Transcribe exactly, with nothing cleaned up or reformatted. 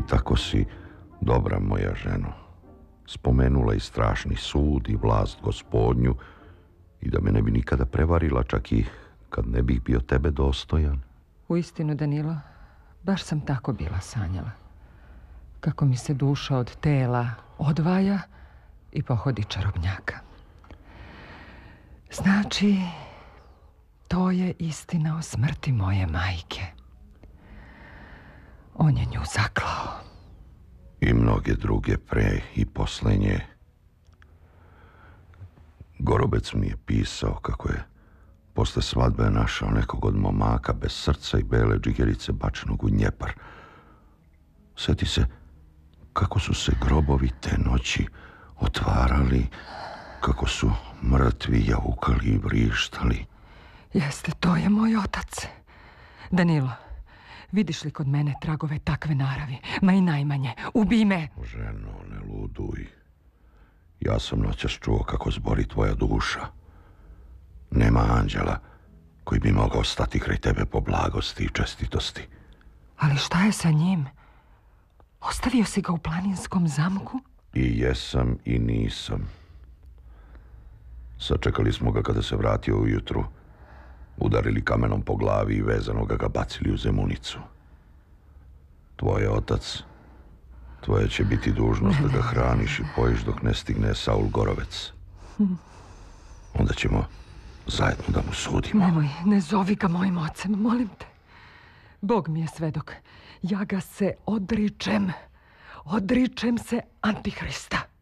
tako si dobra moja ženo. Spomenula i strašni sud i vlast gospodnju i da me ne bi nikada prevarila, čak i kad ne bih bio tebe dostojan. Uistinu, Danilo, baš sam tako bila sanjala. Kako mi se duša od tela odvaja i pohodi čarobnjaka. Znači, to je istina o smrti moje majke. On je nju zaklao. I mnoge druge pre i posle nje. Gorobec mi je pisao kako je posle svadbe našao nekog od momaka bez srca i bele džigerice bačenog u Dnjepar. Sjeti se kako su se grobovi te noći otvarali, kako su mrtvi jaukali i vrištali. Jeste, to je moj otac. Danilo, vidiš li kod mene tragove takve naravi? Ma i najmanje. Ubij me. Ženo, ne luduj. Ja sam noćas čuo kako zbori tvoja duša. Nema anđela koji bi mogao stati kraj tebe po blagosti i čestitosti. Ali šta je sa njim? Ostavio si ga u planinskom zamku? I jesam i nisam. Sačekali smo ga kada se vratio ujutru. Udarili kamenom po glavi i vezano ga ga bacili u Zemunicu. Tvoj je otac. Tvoja će biti dužnost da ga hraniš i pojiš dok ne stigne Saul Gorovec. Onda ćemo zajedno da mu sudimo. Nemoj, ne zovi ga mojim ocem, molim te. Bog mi je svedok. Ja ga se odričem. Odričem se Antihrista.